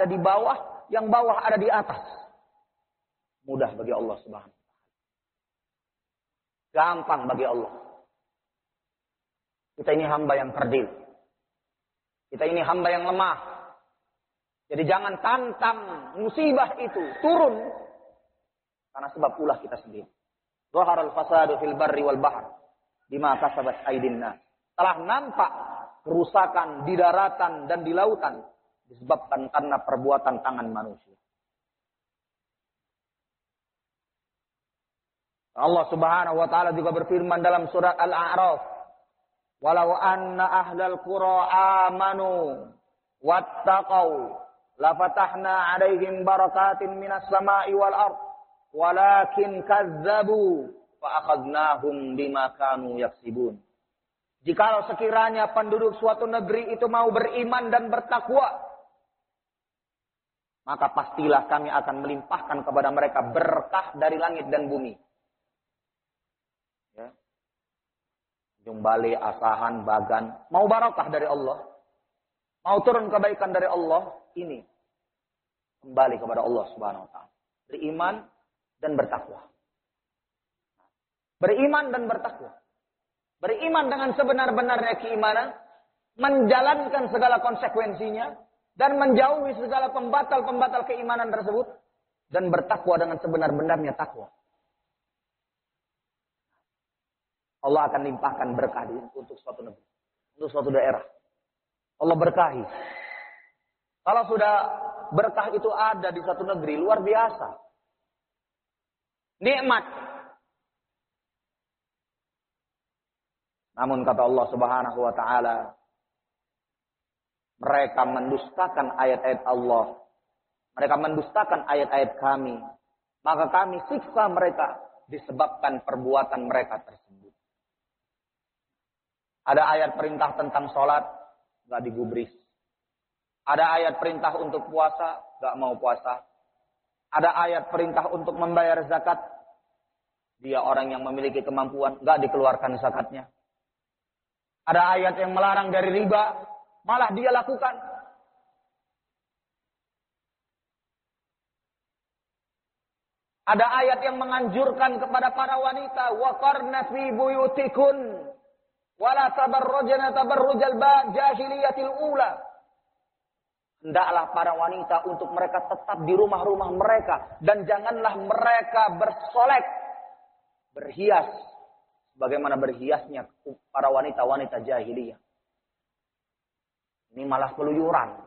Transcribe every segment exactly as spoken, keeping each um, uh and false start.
ada di bawah, yang bawah ada di atas. Mudah bagi Allah Subhanahu wa taala. Gampang bagi Allah. Kita ini hamba yang kerdil. Kita ini hamba yang lemah. Jadi jangan tantang musibah itu turun karena sebab ulah kita sendiri. Zaharal fasadu fil barri wal bahr bima kasabat aydin nas. Telah nampak kerusakan di daratan dan di lautan disebabkan karena perbuatan tangan manusia. Allah Subhanahu wa taala juga berfirman dalam surat Al-A'raf, "Walau anna ahlal qura amanu wattaqau lafatahna 'alaihim barakatin minas sama'i wal ard walakin kazzabu fa akhadnahum bima kanu yaksibun." Jikalau sekiranya penduduk suatu negeri itu mau beriman dan bertakwa, maka pastilah kami akan melimpahkan kepada mereka berkah dari langit dan bumi. Ya. Jumbali, asahan, bagan, mau barakah dari Allah, mau turun kebaikan dari Allah, ini kembali kepada Allah Subhanahu wa taala. Beriman dan bertakwa. Beriman dan bertakwa. Beriman dengan sebenar-benarnya keimanan, menjalankan segala konsekuensinya, dan menjauhi segala pembatal-pembatal keimanan tersebut, dan bertakwa dengan sebenar-benarnya takwa. Allah akan limpahkan berkah untuk suatu negeri, untuk suatu daerah. Allah berkahi. Kalau sudah berkah itu ada di satu negeri, luar biasa. Nikmat. Namun kata Allah Subhanahu wa taala, mereka mendustakan ayat-ayat Allah. Mereka mendustakan ayat-ayat kami. Maka kami siksa mereka disebabkan perbuatan mereka tersebut. Ada ayat perintah tentang sholat, gak digubris. Ada ayat perintah untuk puasa, gak mau puasa. Ada ayat perintah untuk membayar zakat. Dia orang yang memiliki kemampuan, gak dikeluarkan zakatnya. Ada ayat yang melarang dari riba, malah dia lakukan. Ada ayat yang menganjurkan kepada para wanita, waqarna fi buyutikun wala tabarrujna tabarrujal jahiliyatil ula. Hendaklah para wanita untuk mereka tetap di rumah-rumah mereka dan janganlah mereka bersolek, berhias bagaimana berhiasnya para wanita-wanita jahiliyah. Ini malah keluyuran.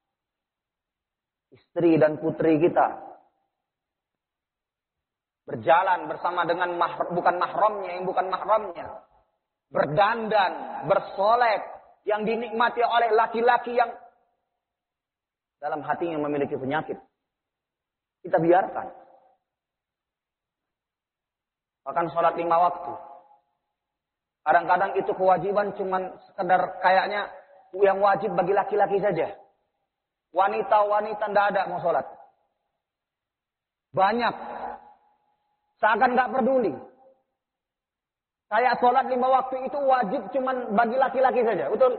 Istri dan putri kita berjalan bersama dengan mahr, bukan mahramnya, yang bukan mahramnya. Berdandan, bersolek, yang dinikmati oleh laki-laki yang dalam hatinya memiliki penyakit. Kita biarkan. Bahkan sholat lima waktu. Kadang-kadang itu kewajiban cuman sekedar kayaknya yang wajib bagi laki-laki saja. Wanita-wanita tidak ada mau sholat. Banyak. Seakan nggak peduli. Kayak sholat lima waktu itu wajib cuman bagi laki-laki saja. Betul?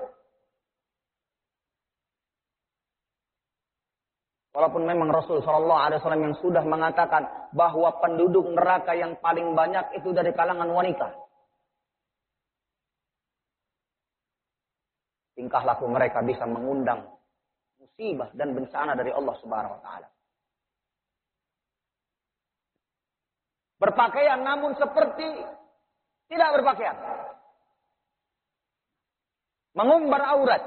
Walaupun memang Rasul Shallallahu Alaihi Wasallam yang sudah mengatakan bahwa penduduk neraka yang paling banyak itu dari kalangan wanita. Tingkah laku mereka bisa mengundang musibah dan bencana dari Allah Subhanahu wa taala. Berpakaian namun seperti tidak berpakaian. Mengumbar aurat.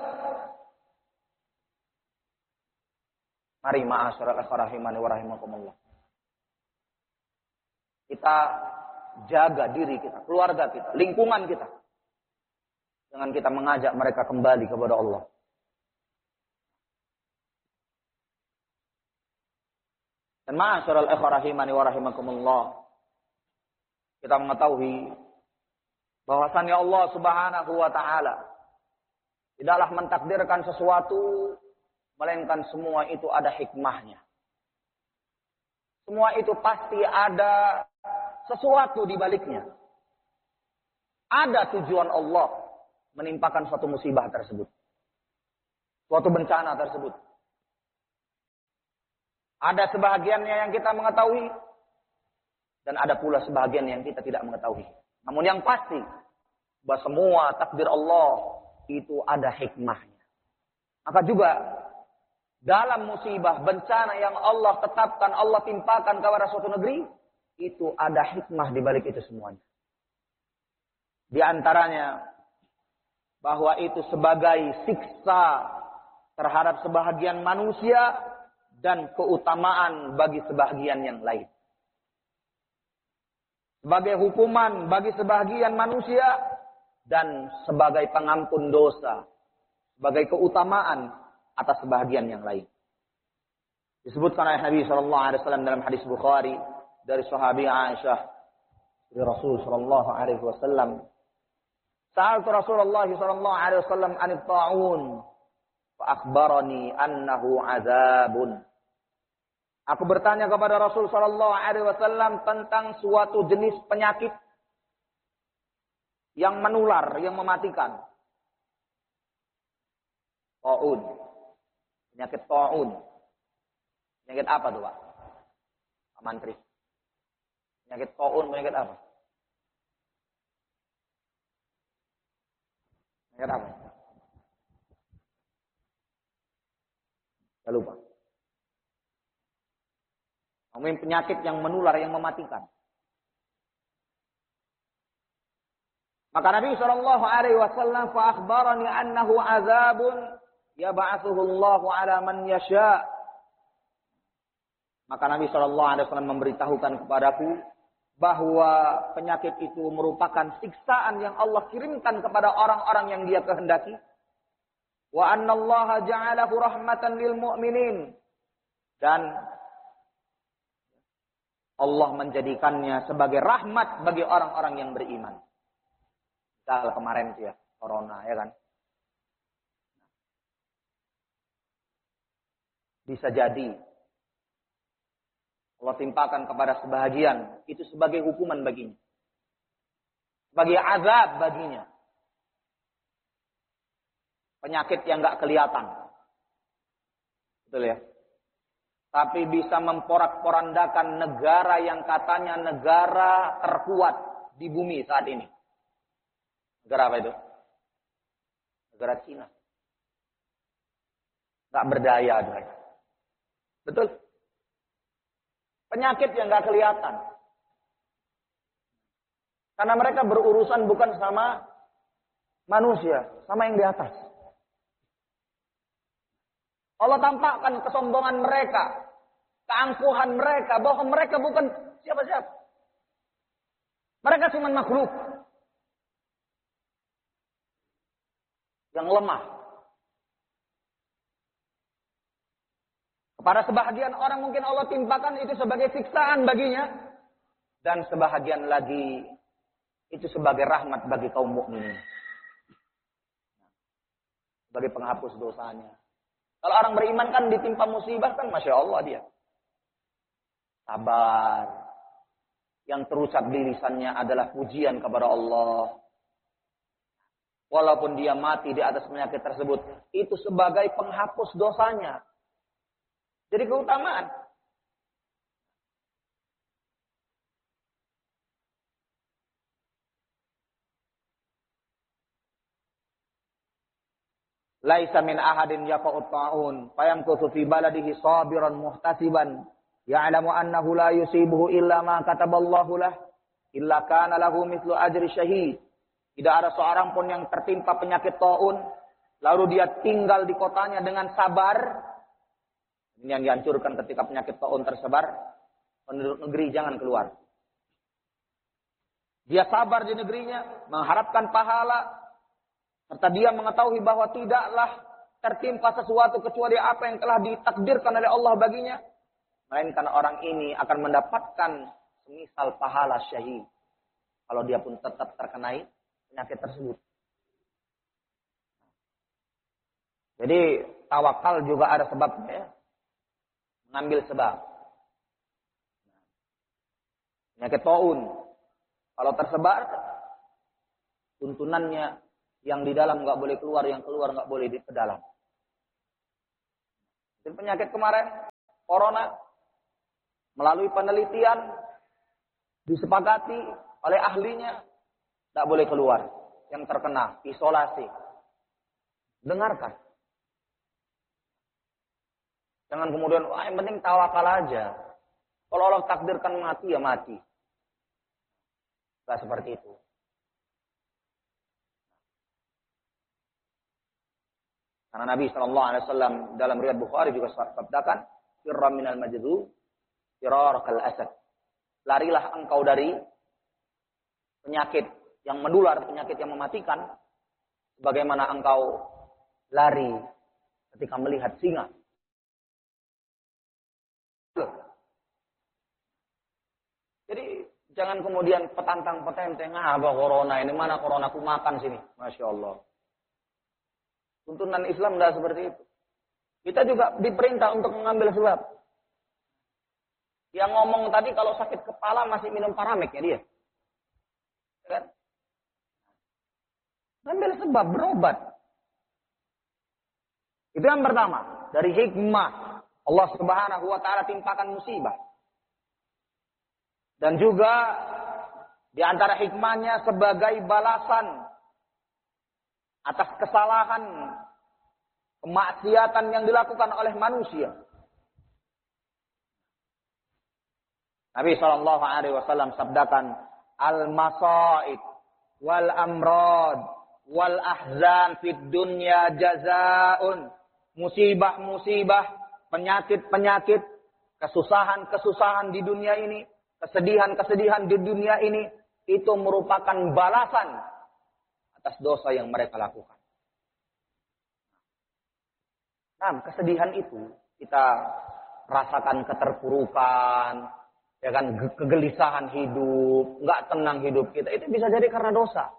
Mari ma'asyiral rahimani wa rahimakumullah. Kita jaga diri kita, keluarga kita, lingkungan kita. Dengan kita mengajak mereka kembali kepada Allah. Dan ma'asyiral rahimani wa rahimakumullah. Kita mengetahui bahwasannya Allah Subhanahu wa taala tidaklah mentakdirkan sesuatu melainkan semua itu ada hikmahnya. Semua itu pasti ada sesuatu di baliknya. Ada tujuan Allah menimpakan suatu musibah tersebut. Suatu bencana tersebut. Ada sebahagiannya yang kita mengetahui, dan ada pula sebahagian yang kita tidak mengetahui. Namun yang pasti, bahwa semua takdir Allah itu ada hikmahnya. Maka juga dalam musibah, bencana yang Allah tetapkan, Allah timpakan kepada suatu negeri, itu ada hikmah di balik itu semuanya. Di antaranya, bahwa itu sebagai siksa terhadap sebahagian manusia dan keutamaan bagi sebahagian yang lain. Sebagai hukuman bagi sebahagian manusia dan sebagai pengampun dosa, sebagai keutamaan atas sebahagian yang lain. Disebutkan oleh Nabi shallallahu alaihi wasallam dalam hadis Bukhari dari sahabi Aisyah dari Rasul shallallahu alaihi wasallam. Sa'altu Rasulullah shallallahu alaihi wasallam 'anil ta'un fa akhbarani annahu 'adzabun. Aku bertanya kepada Rasul shallallahu alaihi wasallam tentang suatu jenis penyakit yang menular, yang mematikan. Ta'un. Penyakit ta'un. Penyakit apa tuh, Pak? Pak Mantri. Penyakit ta'un, penyakit apa? Penyakit apa? Saya lupa. Ngomongin penyakit yang menular, yang mematikan. Maka Nabi shallallahu alaihi wasallam fa akhbarani annahu azabun yab'atsuhu Allahu ala man yasha. Maka Nabi shallallahu alaihi wasallam memberitahukan kepadaku bahwa penyakit itu merupakan siksaan yang Allah kirimkan kepada orang-orang yang Dia kehendaki. Wa anna Allaha ja'alahu rahmatan lil mu'minin. Dan Allah menjadikannya sebagai rahmat bagi orang-orang yang beriman. Misal kemarin itu ya, corona ya kan. Bisa jadi Allah timpakan kepada sebahagian, itu sebagai hukuman baginya. Sebagai azab baginya. Penyakit yang gak kelihatan. Betul ya? Tapi bisa memporak-porandakan negara yang katanya negara terkuat di bumi saat ini. Negara apa itu? Negara Cina. Gak berdaya mereka. Betul? Penyakit yang gak kelihatan. Karena mereka berurusan bukan sama manusia, sama yang di atas. Allah tampakkan kesombongan mereka, keangkuhan mereka, bahwa mereka bukan siapa-siapa. Mereka cuma makhluk yang lemah. Kepada sebahagian orang mungkin Allah timpakan itu sebagai siksaan baginya. Dan sebahagian lagi itu sebagai rahmat bagi kaum mukminin. Sebagai penghapus dosanya. Kalau orang beriman kan ditimpa musibah kan Masya Allah dia. Sabar. Yang terucap di lisannya adalah pujian kepada Allah. Walaupun dia mati di atas penyakit tersebut. Itu sebagai penghapus dosanya. Jadi keutamaan. Laisa min ahadin yaqa'ut ta'un fayamkuthu fi baladihi sabiran muhtasiban ya'lamu annahu la yusibuhu illa ma kataballahu lah illa kana lahu mithlu ajri syahid. Tidak ada seorang pun yang tertimpa penyakit ta'un lalu dia tinggal di kotanya dengan sabar. Ini yang dihancurkan ketika penyakit ta'un tersebar. Penduduk negeri jangan keluar. Dia sabar di negerinya, mengharapkan pahala. Serta dia mengetahui bahwa tidaklah tertimpa sesuatu kecuali apa yang telah ditakdirkan oleh Allah baginya. Melainkan orang ini akan mendapatkan semisal pahala syahid. Kalau dia pun tetap terkenai penyakit tersebut. Jadi tawakal juga ada sebabnya ya. Mengambil sebab. Penyakit ta'un. Kalau tersebar, tuntunannya yang di dalam nggak boleh keluar, yang keluar nggak boleh di ke dalam. Dan penyakit kemarin, corona, melalui penelitian disepakati oleh ahlinya, tidak boleh keluar. Yang terkena isolasi. Dengarkan. Jangan kemudian, wah yang penting tawakal aja. Kalau Allah takdirkan mati, ya mati. Tidak seperti itu. Karena Nabi shallallahu alaihi wasallam dalam riwayat Bukhari juga sabdakan, firra minal majdzum firarakal asad. Larilah engkau dari penyakit yang menular, penyakit yang mematikan, sebagaimana engkau lari ketika melihat singa. Jadi jangan kemudian petantang petenteng, ah apa corona ini, mana corona aku makan sini. Masya Allah. Tuntunan Islam tidak seperti itu. Kita juga diperintah untuk mengambil sebab. Yang ngomong tadi kalau sakit kepala masih minum Paramek ya dia. Kan? Ambil sebab, berobat. Itu yang pertama. Dari hikmah Allah subhanahu wa ta'ala timpakan musibah. Dan juga di antara hikmahnya sebagai balasan atas kesalahan, kemaksiatan yang dilakukan oleh manusia. Nabi shallallahu alaihi wasallam sabdakan, al-masaib wal amrad wal ahzan fid dunya jazaun. Musibah-musibah, penyakit-penyakit, kesusahan-kesusahan di dunia ini, kesedihan-kesedihan di dunia ini, itu merupakan balasan atas dosa yang mereka lakukan. Nah, kesedihan itu kita rasakan keterpurukan, ya kan, kegelisahan hidup, nggak tenang hidup kita, itu bisa jadi karena dosa.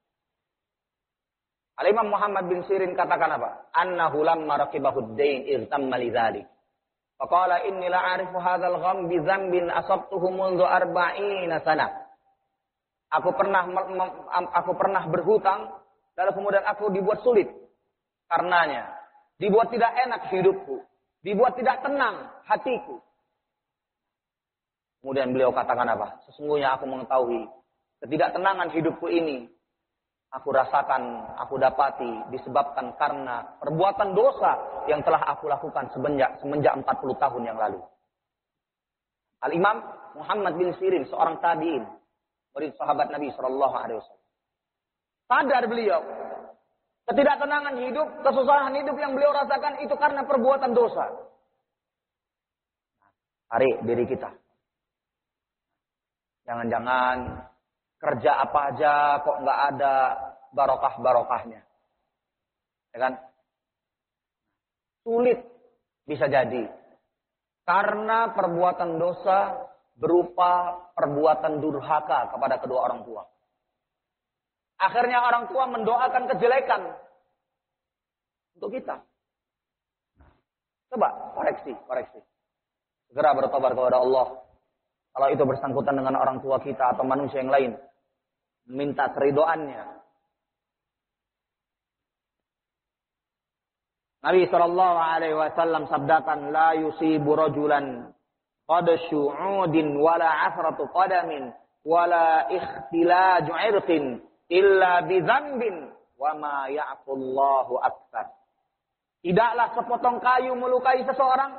Al-Imam Muhammad bin Sirin katakan apa? Annahu lamma raqibahu ad-dain irtamma lidzalik. Faqala inni la a'rifu hadzal gham bi dzambin asabtuhu mundu arba'ina sana. Aku pernah aku pernah berhutang, lalu kemudian aku dibuat sulit karenanya. Dibuat tidak enak hidupku, dibuat tidak tenang hatiku. Kemudian beliau katakan apa? Sesungguhnya aku mengetahui ketidaktenangan hidupku ini aku rasakan, aku dapati disebabkan karena perbuatan dosa yang telah aku lakukan semenjak semenjak empat puluh tahun yang lalu. Al-Imam Muhammad bin Sirin, seorang tabi'in, murid sahabat Nabi shallallahu alaihi wasallam. Sadar beliau, ketidaktenangan hidup, kesusahan hidup yang beliau rasakan itu karena perbuatan dosa. Tarik diri kita. Jangan-jangan kerja apa aja kok nggak ada barokah-barokahnya. Ya kan? Sulit bisa jadi. Karena perbuatan dosa berupa perbuatan durhaka kepada kedua orang tua. Akhirnya orang tua mendoakan kejelekan untuk kita. Coba koreksi, koreksi. Segera bertobat kepada Allah. Kalau itu bersangkutan dengan orang tua kita atau manusia yang lain. Minta keridhoannya. Nabi shallallahu alaihi wasallam sabdakan, la yusibu rajulan qad syu'udin wala asratu qadamin wala ikhtilaju irqin illa bi dzambin wa ma ya'fullahu aktsar. Tidaklah sepotong kayu melukai seseorang,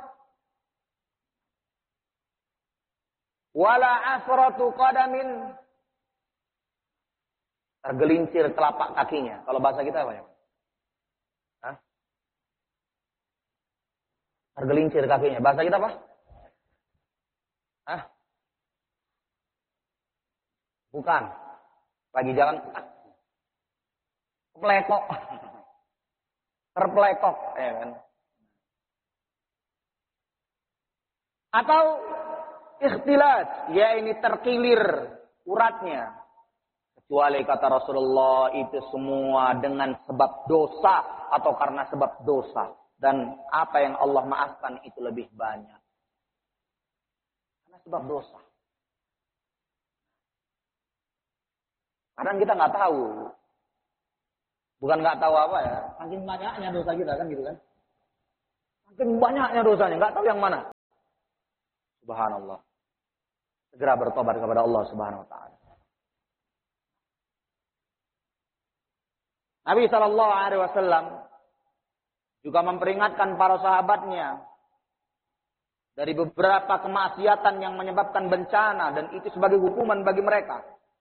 wala asratu qadamin, tergelincir telapak kakinya. Kalau bahasa kita apa ya? Hah? Tergelincir kakinya. Bahasa kita apa? Hah? Bukan. Lagi jalan. Pelekok. Terpelekok. Ya kan? Atau ikhtilat. Ya ini terkilir uratnya. Kecuali kata Rasulullah itu semua dengan sebab dosa atau karena sebab dosa. Dan apa yang Allah maafkan itu lebih banyak. Karena sebab dosa. Kadang kita nggak tahu. Bukan nggak tahu apa ya. Makin banyaknya dosa kita kan gitu kan. Makin banyaknya dosanya. Nggak tahu yang mana. Subhanallah. Segera bertobat kepada Allah Subhanahu wa taala. Nabi sallallahu alaihi wasallam juga memperingatkan para sahabatnya dari beberapa kemaksiatan yang menyebabkan bencana dan itu sebagai hukuman bagi mereka.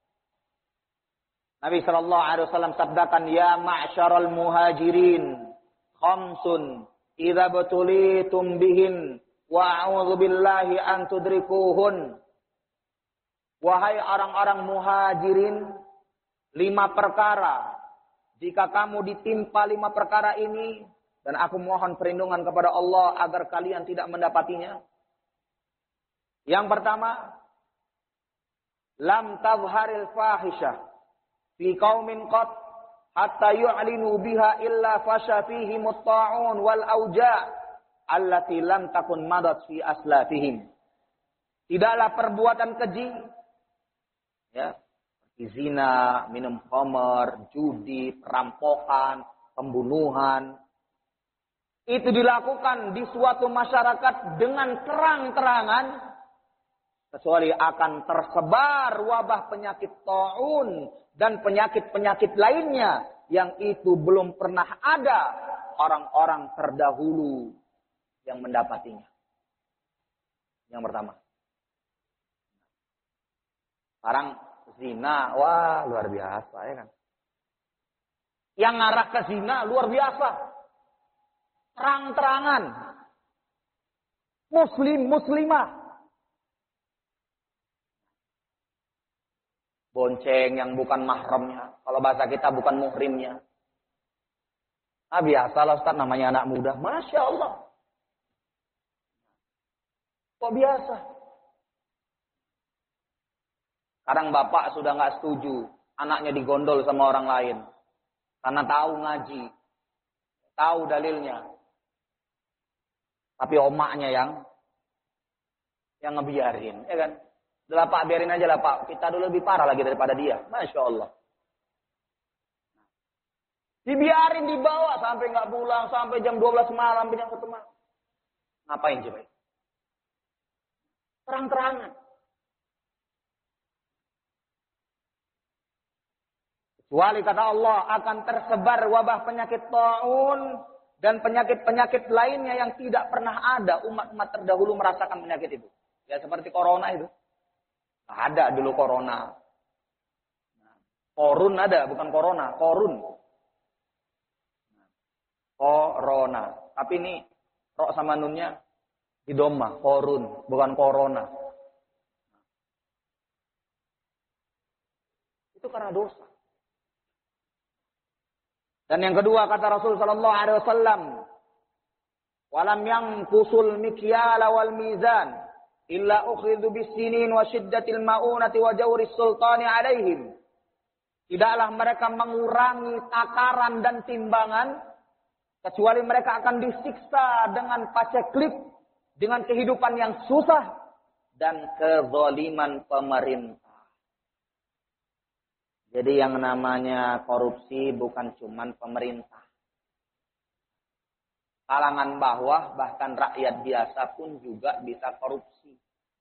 Nabi sallallahu alaihi wasallam sabdakan, "Ya ma'syaral muhajirin, khamsun idza butulitum bihin wa a'udzu billahi an tudrikuhun." Wahai orang-orang muhajirin, lima perkara. Jika kamu ditimpa lima perkara ini, dan aku mohon perlindungan kepada Allah agar kalian tidak mendapatinya. Yang pertama, lam tazharil fahisyah fi qaumin qat hatta yu'linu biha illa fasha fihim at-ta'un wal auja' allati lam takun madat fi aslafihim. Tidaklah perbuatan keji, ya, seperti zina, minum khamar, judi, perampokan, pembunuhan, itu dilakukan di suatu masyarakat dengan terang-terangan, kecuali akan tersebar wabah penyakit ta'un dan penyakit-penyakit lainnya yang itu belum pernah ada orang-orang terdahulu yang mendapatinya. Yang pertama. Sekarang zina, wah luar biasa ya kan. Yang ngarah ke zina luar biasa. Terang-terangan. Muslim, muslimah. Bonceng yang bukan mahramnya. Kalau bahasa kita bukan muhrimnya. Ah biasalah Ustaz, namanya anak muda. Masya Allah. Kok biasa? Kadang bapak sudah nggak setuju. Anaknya digondol sama orang lain. Karena tahu ngaji. Tahu dalilnya. Tapi omaknya yang yang ngebiarin, ya kan? Udah Pak, biarin aja lah Pak. Kita dulu lebih parah lagi daripada dia. Masya Allah. Dibiarin dibawa sampai nggak pulang, sampai jam dua belas malam, jam satu malam. Ngapain coba? Terang-terangan. Kecuali kata Allah akan tersebar wabah penyakit ta'un dan penyakit-penyakit lainnya yang tidak pernah ada umat-umat terdahulu merasakan penyakit itu. Ya seperti corona itu. Ada dulu corona. Korun ada, bukan corona, korun. Corona. Tapi ini rok sama nunnya di doma, korun, bukan corona. Itu karena dosa. Dan yang kedua kata Rasul sallallahu alaihi wasallam, "Walam yanqusul mikyala wal mizan illa ukhidhu bis-sinin wa shiddatil maunati wa jawris sultani alaihim." Tidaklah mereka mengurangi takaran dan timbangan kecuali mereka akan disiksa dengan paceklik, dengan kehidupan yang susah dan kezaliman pemerintah. Jadi yang namanya korupsi bukan cuman pemerintah. Kalangan bawah, bahkan rakyat biasa pun juga bisa korupsi.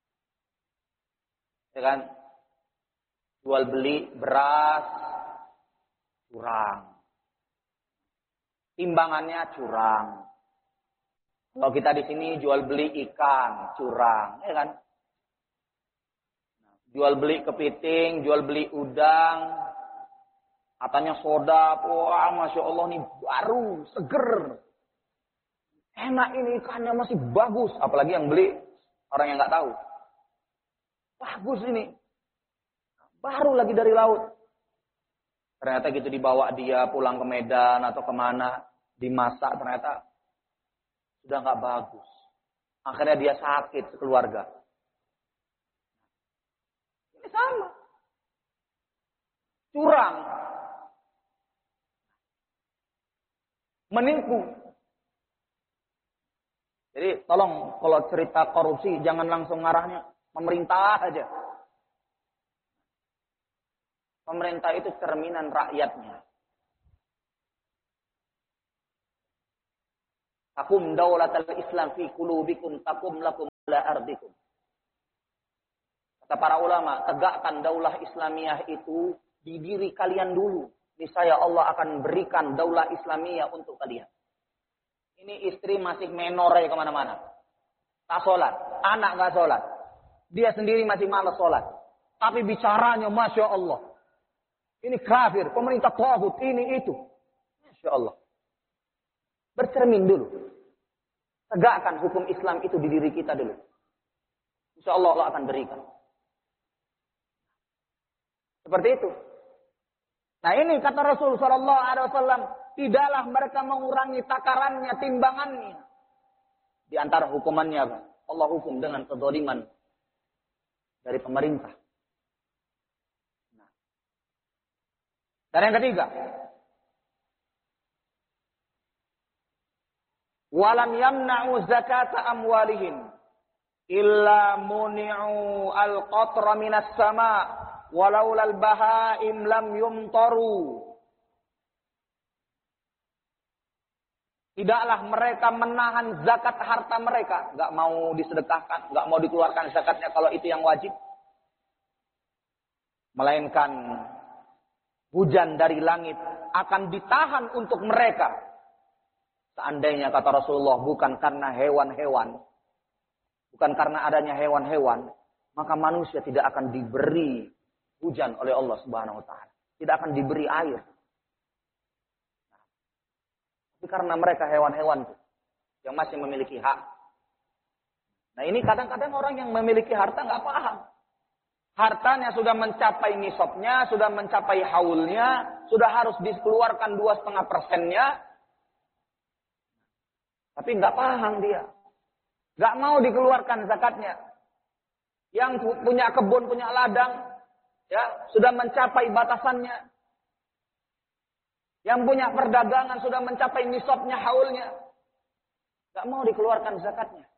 Ya kan? Jual beli beras, curang. Timbangannya curang. Kalau kita di sini jual beli ikan, curang. Ya kan? Jual beli kepiting, jual beli udang, katanya soda, wah Masya Allah ini baru, seger. Enak ini ikannya masih bagus, apalagi yang beli orang yang nggak tahu. Bagus ini, baru lagi dari laut. Ternyata gitu dibawa dia pulang ke Medan atau kemana, dimasak ternyata sudah nggak bagus. Akhirnya dia sakit sekeluarga. Sama. Curang. Menipu. Jadi tolong kalau cerita korupsi jangan langsung ngarahnya pemerintah aja. Pemerintah itu cerminan rakyatnya. Takum daulatal Islam fi qulubikum takum lakum ala ardikum. Kata para ulama, tegakkan daulah Islamiyah itu di diri kalian dulu. Niscaya Allah akan berikan daulah Islamiyah untuk kalian. Ini istri masih menore kemana-mana. Tak sholat. Anak gak sholat. Dia sendiri masih malas sholat. Tapi bicaranya Masya Allah. Ini kafir. Pemerintah tauhid. Ini itu. Masya Allah. Bercermin dulu. Tegakkan hukum Islam itu di diri kita dulu. Insya Allah Allah akan berikan. Seperti itu. Nah ini kata Rasul Sallallahu Alaihi Wasallam. Tidaklah mereka mengurangi takarannya, timbangannya. Di antara hukumannya, Allah hukum dengan kezaliman dari pemerintah. Nah. Dan yang ketiga, walam yamna'u zakata amwalihim illa muni'u al-qatra minas sama' walaula al-bahaim lam yumtaru. Tidaklah mereka menahan zakat harta mereka. Gak mau disedekahkan. Gak mau dikeluarkan zakatnya kalau itu yang wajib. Melainkan hujan dari langit akan ditahan untuk mereka. Seandainya kata Rasulullah bukan karena hewan-hewan. Bukan karena adanya hewan-hewan. Maka manusia tidak akan diberi hujan oleh Allah Subhanahu Wa Taala. Tidak akan diberi air. Karena mereka hewan-hewan yang masih memiliki hak. Nah ini kadang-kadang orang yang memiliki harta nggak paham. Hartanya sudah mencapai nisabnya, sudah mencapai haulnya, sudah harus dikeluarkan dua setengah persennya, tapi nggak paham dia, nggak mau dikeluarkan zakatnya. Yang punya kebun, punya ladang, ya sudah mencapai batasannya. Yang punya perdagangan sudah mencapai nisabnya, haulnya. Gak mau dikeluarkan zakatnya.